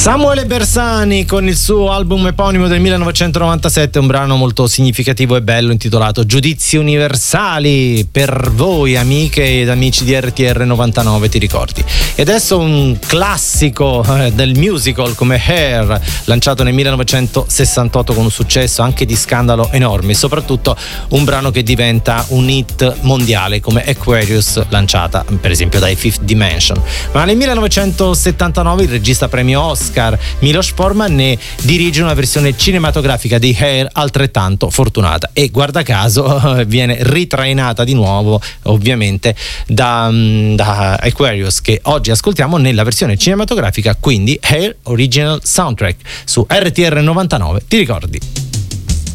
Samuele Bersani con il suo album eponimo del 1997, un brano molto significativo e bello intitolato Giudizi Universali, per voi amiche ed amici di RTR 99, ti ricordi? E adesso un classico del musical come Hair, lanciato nel 1968 con un successo anche di scandalo enorme, soprattutto un brano che diventa un hit mondiale come Aquarius, lanciata per esempio dai Fifth Dimension. Ma nel 1979 il regista premio Oscar Milos Forman ne dirige una versione cinematografica di Hair altrettanto fortunata e guarda caso viene ritrainata di nuovo ovviamente da Aquarius, che oggi ascoltiamo nella versione cinematografica, quindi Hair Original Soundtrack su RTR 99, ti ricordi?